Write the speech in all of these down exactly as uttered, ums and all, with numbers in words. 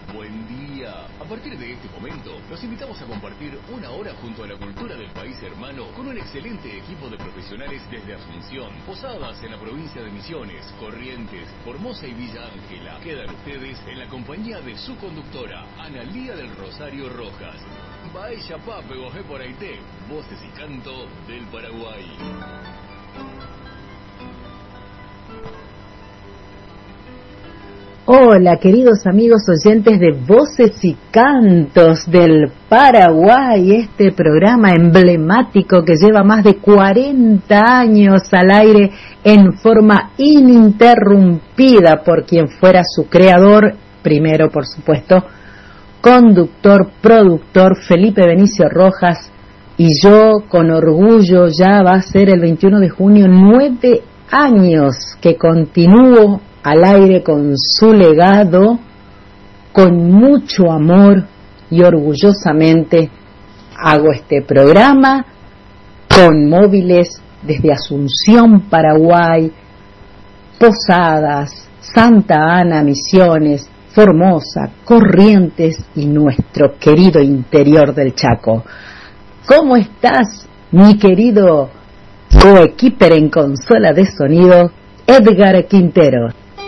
Buen día. A partir de este momento, los invitamos a compartir una hora junto a la cultura del país hermano con un excelente equipo de profesionales desde Asunción, Posadas en la provincia de Misiones, Corrientes, Formosa y Villa Ángela. Quedan ustedes en la compañía de su conductora, Analía del Rosario Rojas. Baella Pape Gojé por Aité, voces y canto del Paraguay. Hola, queridos amigos oyentes de Voces y Cantos del Paraguay, este programa emblemático que lleva más de cuarenta años al aire en forma ininterrumpida por quien fuera su creador, primero por supuesto, conductor, productor Felipe Benicio Rojas, y yo con orgullo ya va a ser el veintiuno de junio, nueve años que continúo al aire con su legado, con mucho amor y orgullosamente hago este programa con móviles desde Asunción, Paraguay, Posadas, Santa Ana, Misiones, Formosa, Corrientes y nuestro querido interior del Chaco. ¿Cómo estás, mi querido coequiper en consola de sonido, Edgar Quintero?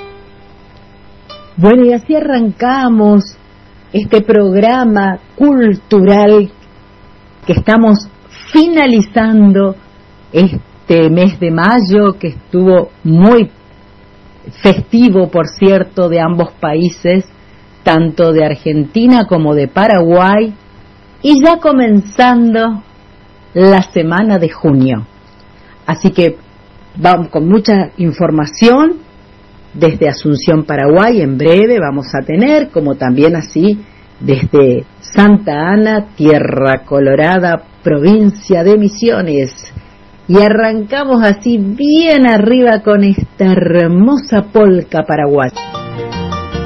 Bueno, y así arrancamos este programa cultural que estamos finalizando este mes de mayo, que estuvo muy festivo, por cierto, de ambos países, tanto de Argentina como de Paraguay, y ya comenzando la semana de junio. Así que vamos con mucha información. Desde Asunción, Paraguay, en breve vamos a tener, como también así desde Santa Ana, Tierra Colorada, provincia de Misiones. Y arrancamos así bien arriba con esta hermosa polca paraguaya.